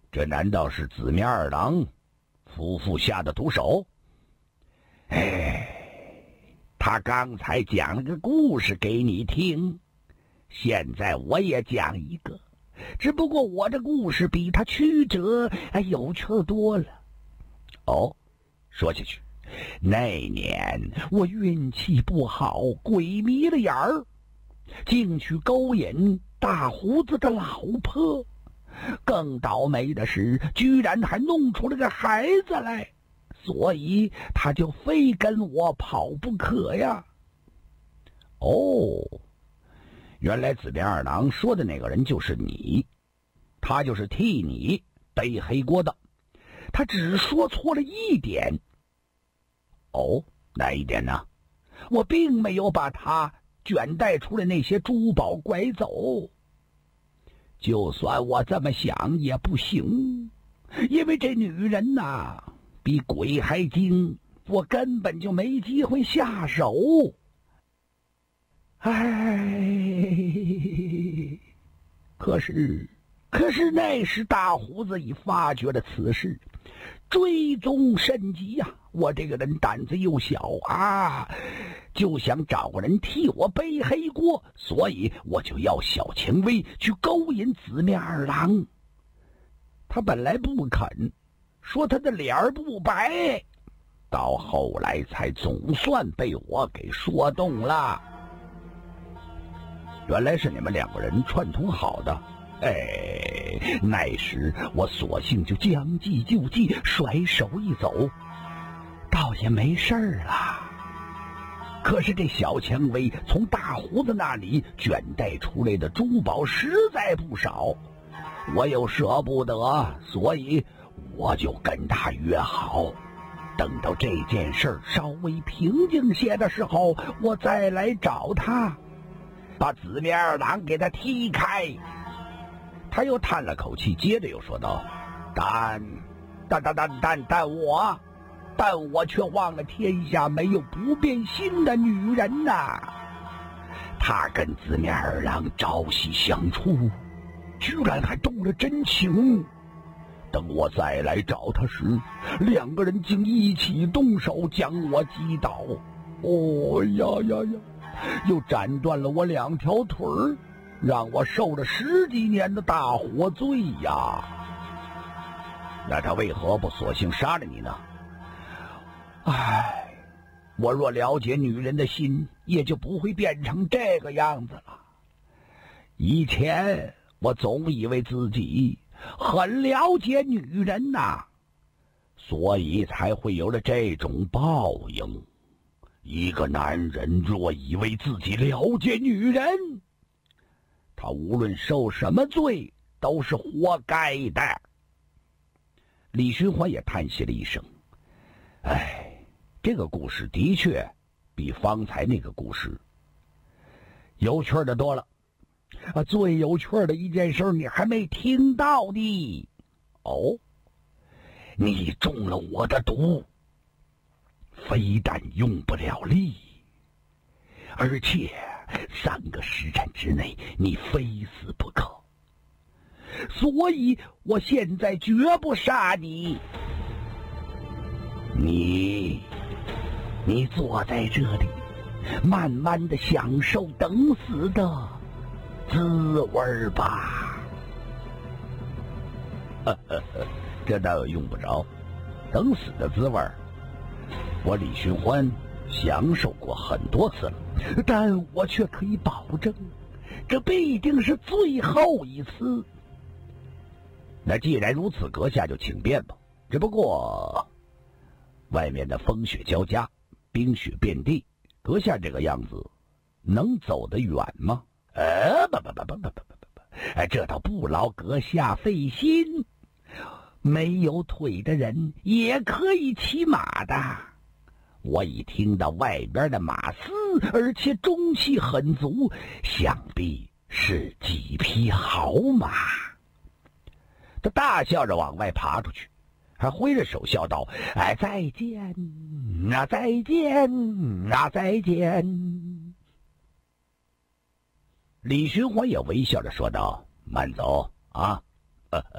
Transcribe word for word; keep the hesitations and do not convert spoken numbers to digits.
这难道是紫面二郎夫妇下的毒手？哎，他刚才讲了个故事给你听，现在我也讲一个，只不过我的故事比他曲折，哎，有趣多了。哦，说下去，那年我运气不好，鬼迷了眼儿，竟去勾引大胡子的老婆。更倒霉的是，居然还弄出了个孩子来，所以他就非跟我跑不可呀。哦，原来紫面二郎说的那个人就是你，他就是替你背黑锅的，他只说错了一点。哦，哪一点呢？我并没有把他卷带出来那些珠宝拐走。就算我这么想也不行，因为这女人呐，比鬼还精，我根本就没机会下手。唉，可是，可是那时大胡子已发觉了此事，追踪甚急呀、啊！我这个人胆子又小啊，就想找个人替我背黑锅，所以我就要小蔷薇去勾引紫面二郎。他本来不肯，说他的脸儿不白，到后来才总算被我给说动了。原来是你们两个人串通好的。哎，那时我索性就将计就计，甩手一走，倒也没事儿了。可是这小蔷薇从大胡子那里卷带出来的珠宝实在不少，我又舍不得，所以我就跟他约好，等到这件事儿稍微平静些的时候，我再来找他，把紫面二郎给他踢开。他又叹了口气，接着又说道：但但但但但但我但我却忘了天下没有不变心的女人呐、啊！他跟紫面二郎朝夕相处，居然还动了真情。等我再来找他时，两个人竟一起动手将我击倒。哦呀呀呀！又斩断了我两条腿儿，让我受了十几年的大火罪呀！那他为何不索性杀了你呢？唉，我若了解女人的心，也就不会变成这个样子了。以前我总以为自己很了解女人呐，所以才会有了这种报应。一个男人若以为自己了解女人，他无论受什么罪都是活该的。李寻欢也叹息了一声，哎，这个故事的确比方才那个故事有趣的多了。啊，最有趣的一件事你还没听到呢。哦，你中了我的毒，非但用不了力，而且三个时辰之内你非死不可。所以我现在绝不杀你。你你坐在这里，慢慢的享受等死的滋味吧。呵呵呵，这倒用不着。等死的滋味我李寻欢享受过很多次了，但我却可以保证，这必定是最后一次。那既然如此，阁下就请便吧。只不过外面的风雪交加，冰雪遍地，阁下这个样子能走得远吗？呃，不不不不不不不不，哎，这倒不劳阁下费心。没有腿的人也可以骑马的。我已听到外边的马嘶，而且中气很足，想必是几匹好马。他大笑着往外爬出去，还挥着手笑道：哎，再见啊，再见啊，再见。李寻欢也微笑着说道：慢走啊。呃